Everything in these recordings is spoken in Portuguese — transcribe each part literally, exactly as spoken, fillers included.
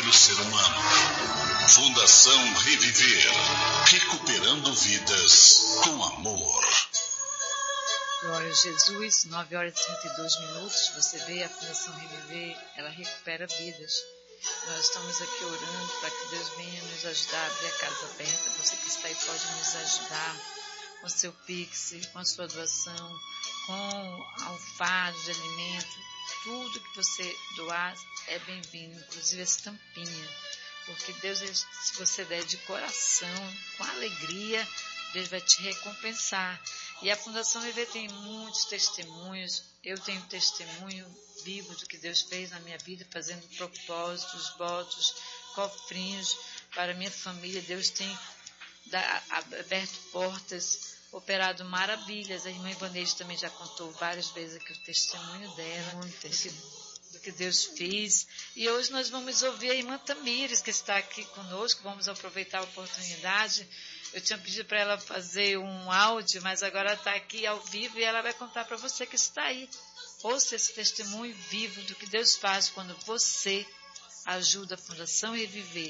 do ser humano. Fundação Reviver, recuperando vidas com amor. Glória a Jesus, nove horas e trinta e dois minutos, você vê a Fundação Reviver, ela recupera vidas. Nós estamos aqui orando para que Deus venha nos ajudar a abrir a casa aberta. Você que está aí pode nos ajudar com seu Pix, com a sua doação, com alfares de alimento. Tudo que você doar é bem-vindo, inclusive essa tampinha. Porque Deus, se você der de coração, com alegria, Deus vai te recompensar. E a Fundação Viver tem muitos testemunhos. Eu tenho testemunho vivo do que Deus fez na minha vida, fazendo propósitos, votos, cofrinhos para minha família. Deus tem aberto portas, operado maravilhas. A irmã Ivaneide também já contou várias vezes aqui o testemunho dela, do que, do que Deus fez. E hoje nós vamos ouvir a irmã Tamires, que está aqui conosco. Vamos aproveitar a oportunidade. Eu tinha pedido para ela fazer um áudio, mas agora ela está aqui ao vivo e ela vai contar para você que está aí. Ouça esse testemunho vivo do que Deus faz quando você ajuda a Fundação Reviver.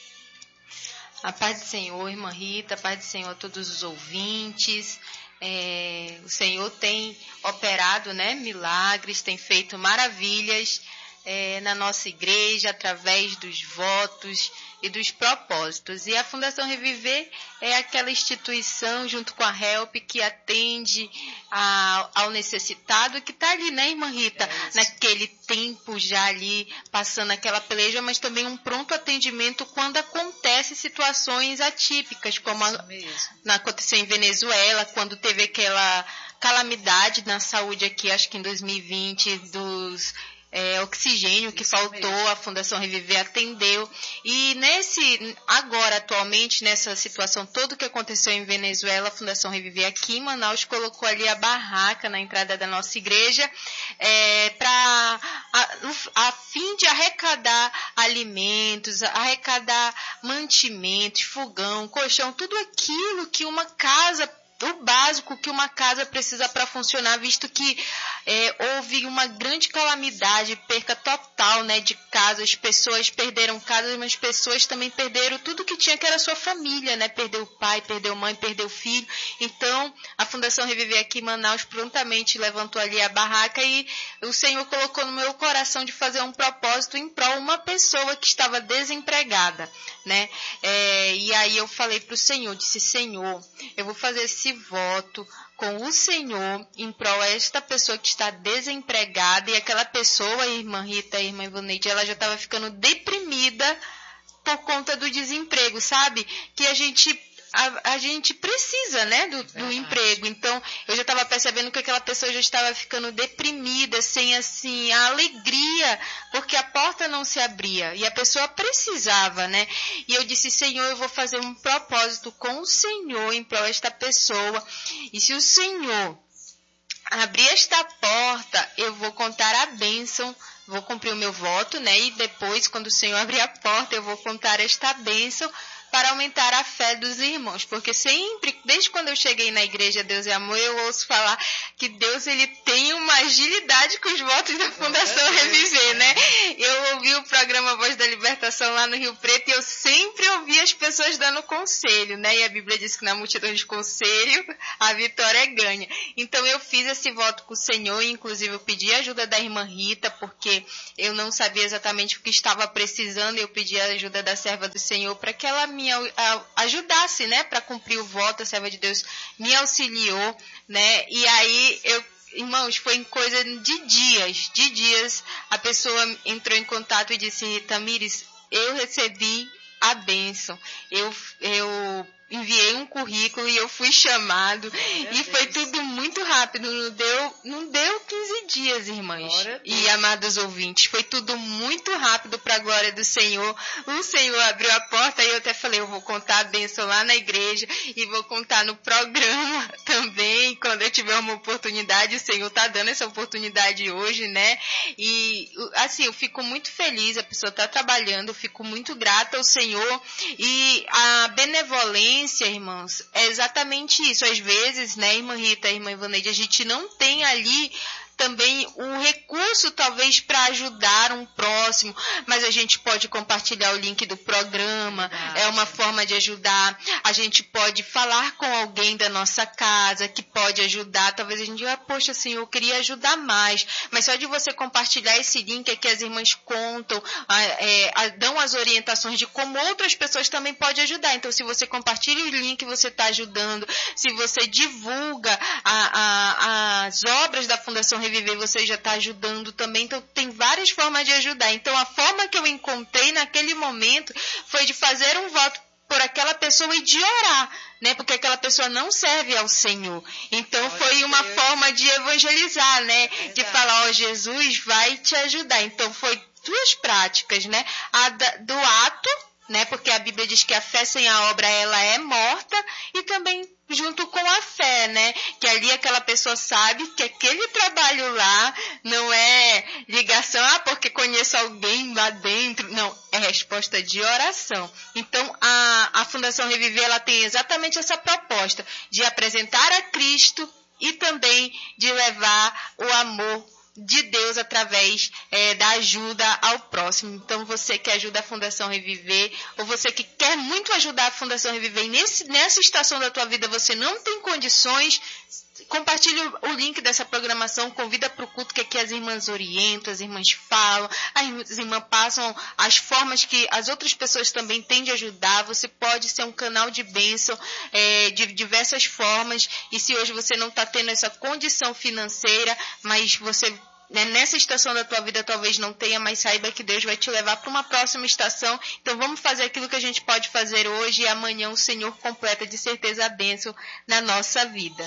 A paz do Senhor, irmã Rita, a paz do Senhor a todos os ouvintes. É, o Senhor tem operado, né, milagres, tem feito maravilhas é, na nossa igreja, através dos votos e dos propósitos. E a Fundação Reviver é aquela instituição, junto com a Help, que atende a, ao necessitado, que está ali, né, irmã Rita? É naquele tempo já ali, passando aquela peleja, mas também um pronto atendimento quando acontecem situações atípicas, como a, na, aconteceu em Venezuela, quando teve aquela calamidade na saúde aqui, acho que em dois mil e vinte, dos... É, oxigênio que Isso faltou, mesmo. A Fundação Reviver atendeu. E nesse, agora, atualmente, nessa situação toda que aconteceu em Venezuela, a Fundação Reviver aqui em Manaus colocou ali a barraca na entrada da nossa igreja, é, para a, a fim de arrecadar alimentos, arrecadar mantimentos, fogão, colchão, tudo aquilo que uma casa, o básico que uma casa precisa para funcionar, visto que é, houve uma grande calamidade, perca total, né, de casas, pessoas perderam casas, mas pessoas também perderam tudo que tinha, que era a sua família, né, perdeu o pai, perdeu a mãe, perdeu o filho. Então, a Fundação Reviver aqui em Manaus prontamente levantou ali a barraca e o Senhor colocou no meu coração de fazer um propósito em prol de uma pessoa que estava desempregada, né, é, e aí eu falei para o Senhor, disse, Senhor, eu vou fazer esse voto com o Senhor em prol esta pessoa que está desempregada, e aquela pessoa, a irmã Rita, a irmã Ivaneide, ela já estava ficando deprimida por conta do desemprego, sabe? Que a gente A, a gente precisa, né, do, do emprego. Então, eu já estava percebendo que aquela pessoa já estava ficando deprimida, sem, assim, a alegria, porque a porta não se abria. E a pessoa precisava, né? E eu disse, Senhor, eu vou fazer um propósito com o Senhor em prol desta pessoa. E se o Senhor abrir esta porta, eu vou contar a bênção, vou cumprir o meu voto, né? E depois, quando o Senhor abrir a porta, eu vou contar esta bênção, para aumentar a fé dos irmãos, porque sempre, desde quando eu cheguei na igreja Deus é Amor, eu ouço falar que Deus, ele tem uma agilidade com os votos da Fundação é Reviver, né? Eu ouvi o programa Voz da Libertação lá no Rio Preto e eu sempre ouvi as pessoas dando conselho, né? E a Bíblia diz que na multidão de conselho a vitória é ganha. Então eu fiz esse voto com o Senhor, e inclusive eu pedi a ajuda da irmã Rita, porque eu não sabia exatamente o que estava precisando, e eu pedi a ajuda da serva do Senhor para que ela me me ajudasse, né, para cumprir o voto. A serva de Deus me auxiliou, né, e aí eu, irmãos, foi em coisa de dias, de dias, a pessoa entrou em contato e disse, Tamires, eu recebi a bênção, eu, eu enviei um currículo e eu fui chamado, Glória e foi tudo muito rápido, não deu, não deu quinze dias, irmãs e amados ouvintes, foi tudo muito rápido para a glória do Senhor. O Senhor abriu a porta e eu até falei, eu vou contar a bênção lá na igreja e vou contar no programa também, quando eu tiver uma oportunidade. O Senhor está dando essa oportunidade hoje, né, e assim, eu fico muito feliz, a pessoa está trabalhando, eu fico muito grata ao Senhor, e a benevolência, irmãos, é exatamente isso. Às vezes, né, irmã Rita, irmã Ivaneide, a gente não tem ali também o recurso, talvez, para ajudar um próximo, mas a gente pode compartilhar o link do programa, Verdade. É uma forma de ajudar. A gente pode falar com alguém da nossa casa que pode ajudar. Talvez a gente diga, poxa, assim, eu queria ajudar mais, mas só de você compartilhar esse link aqui, as irmãs contam, é, dão as orientações de como outras pessoas também podem ajudar. Então, se você compartilha o link, você está ajudando. Se você divulga a, a, as obras da Fundação Reviver, você já está ajudando também. Então, tem várias formas de ajudar. Então, a forma que eu encontrei naquele momento foi de fazer um voto por aquela pessoa e de orar, né? Porque aquela pessoa não serve ao Senhor. Então, foi uma forma de evangelizar, né? De falar, ó, Jesus vai te ajudar. Então, foi duas práticas, né? A da, do ato, né? Porque a Bíblia diz que a fé sem a obra, ela é morta, e também junto com a fé, né? Que ali aquela pessoa sabe que aquele trabalho lá não é ligação, ah, porque conheço alguém lá dentro. Não, é resposta de oração. Então, a, a Fundação Reviver, ela tem exatamente essa proposta de apresentar a Cristo e também de levar o amor de Deus através é, da ajuda ao próximo. Então, você que ajuda a Fundação Reviver, ou você que quer muito ajudar a Fundação Reviver, e nesse, nessa estação da tua vida você não tem condições, compartilhe o link dessa programação, convida para o culto, que aqui as irmãs orientam, as irmãs falam, as irmãs passam as formas que as outras pessoas também têm de ajudar. Você pode ser um canal de bênção é, de diversas formas, e se hoje você não está tendo essa condição financeira, mas você nessa estação da tua vida talvez não tenha, mas saiba que Deus vai te levar para uma próxima estação. Então vamos fazer aquilo que a gente pode fazer hoje, e amanhã o Senhor completa de certeza a bênção na nossa vida.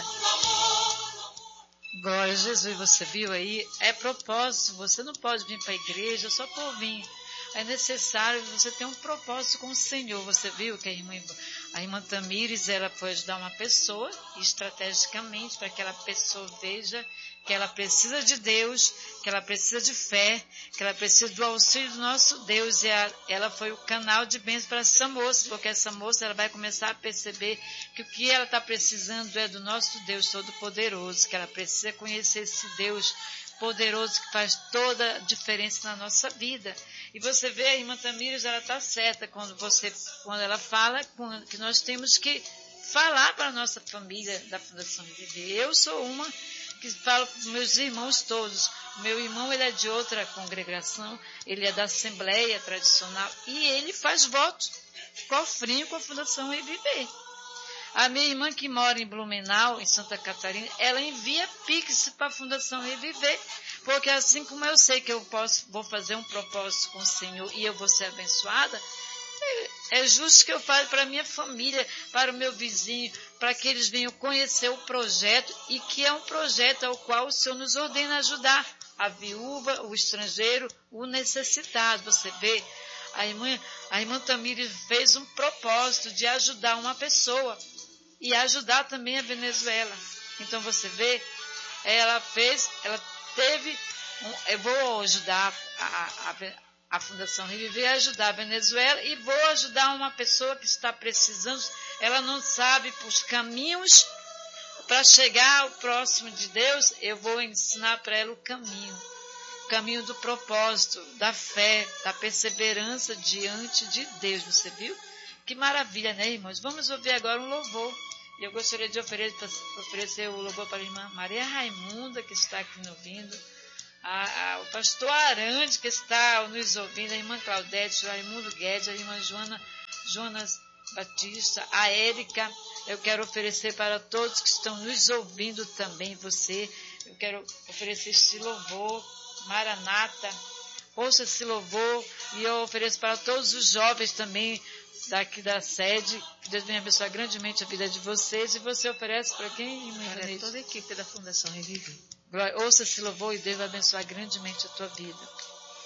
Glória a Jesus, você viu aí? É propósito, você não pode vir para a igreja só por vir. É necessário você ter um propósito com o Senhor. Você viu que a irmã, a irmã Tamires, ela foi ajudar uma pessoa, estrategicamente, para que aquela pessoa veja que ela precisa de Deus, que ela precisa de fé, que ela precisa do auxílio do nosso Deus. E a, ela foi o canal de bênção para essa moça, porque essa moça ela vai começar a perceber que o que ela está precisando é do nosso Deus Todo-Poderoso, que ela precisa conhecer esse Deus poderoso que faz toda a diferença na nossa vida. E você vê, a irmã Tamires, ela está certa quando, você, quando ela fala que nós temos que falar para a nossa família da Fundação Reviver. Eu sou uma que falo para os meus irmãos todos. O meu irmão, ele é de outra congregação, ele é da Assembleia Tradicional, e ele faz votos, cofrinho com a Fundação Reviver. A minha irmã que mora em Blumenau, em Santa Catarina, ela envia Pix para a Fundação Reviver, porque assim como eu sei que eu posso, vou fazer um propósito com o Senhor e eu vou ser abençoada, é justo que eu faça para a minha família, para o meu vizinho, para que eles venham conhecer o projeto, e que é um projeto ao qual o Senhor nos ordena ajudar a viúva, o estrangeiro, o necessitado. Você vê, a irmã, a irmã Tamires fez um propósito de ajudar uma pessoa e ajudar também a Venezuela. Então você vê, ela fez, ela teve, um, eu vou ajudar a, a, a Fundação Reviver a ajudar a Venezuela, e vou ajudar uma pessoa que está precisando, ela não sabe os caminhos para chegar ao próximo de Deus. Eu vou ensinar para ela o caminho, o caminho do propósito, da fé, da perseverança diante de Deus. Você viu? Que maravilha, né, irmãos? Vamos ouvir agora um louvor. E eu gostaria de oferecer, oferecer o louvor para a irmã Maria Raimunda, que está aqui nos ouvindo, a, a, o pastor Arande, que está nos ouvindo, a irmã Claudete, o Raimundo Guedes, a irmã Joana, Jonas Batista, a Érica. Eu quero oferecer para todos que estão nos ouvindo também, você. Eu quero oferecer esse louvor, Maranata. Ouça esse louvor, e eu ofereço para todos os jovens também daqui da sede. Que Deus venha abençoar grandemente a vida de vocês. E você oferece para quem? Para toda a equipe da Fundação Reviver. Ouça esse louvor, e Deus vai abençoar grandemente a tua vida.